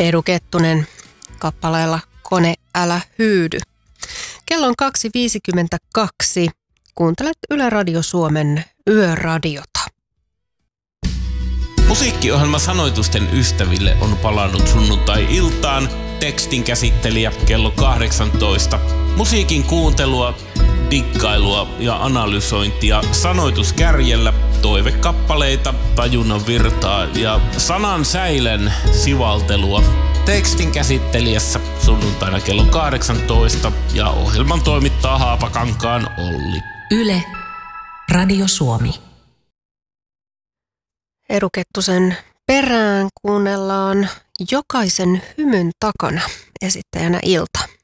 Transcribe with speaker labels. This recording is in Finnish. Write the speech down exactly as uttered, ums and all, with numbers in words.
Speaker 1: Edu Kettunen kappaleella Kone, älä hyydy. Kello on kaksi viisikymmentäkaksi. Kuuntelet Yle Radio Suomen Yöradiota.
Speaker 2: Musiikkiohjelma Sanoitusten ystäville on palannut sunnuntai-iltaan. Tekstin käsittelijä kello kahdeksantoista. Musiikin kuuntelua, dikkailua ja analysointia sanoituskärjellä, toivekappaleita, tajunnan virtaa ja sanan säilen sivaltelua. Tekstin käsittelijässä sunnuntaina kello kahdeksantoista ja ohjelman toimittaa Haapakankaan Olli.
Speaker 3: Yle Radio Suomi.
Speaker 1: Edu Kettusen perään kuunnellaan Jokaisen hymyn takana, esittäjänä Ilta.